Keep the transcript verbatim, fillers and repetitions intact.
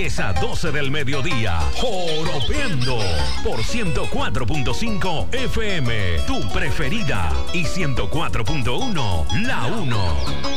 diez a doce del mediodía. Joropeando por ciento cuatro punto cinco F M, tu preferida, y ciento cuatro punto uno, la uno.